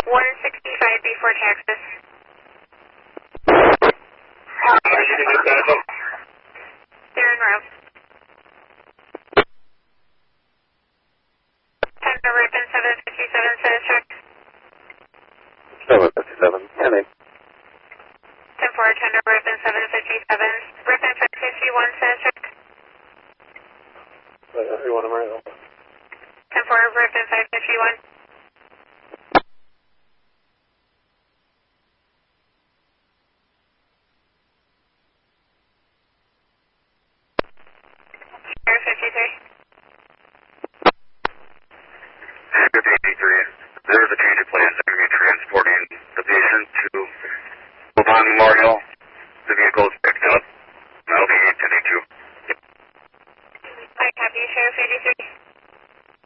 165 before taxes. You can just add them. They're en route. 10 for Ripon 757 status check. 757, Kenny. 10 for 10 for Ripon 757. Ripon 551 status check. Everyone, I'm right. 10 for Ripon 551. Air 53. Good 83. There's a change of plans. They're going to be transporting the patient to Levon Memorial. The vehicle is picked up. That'll be 1082. I copy, Sheriff 83.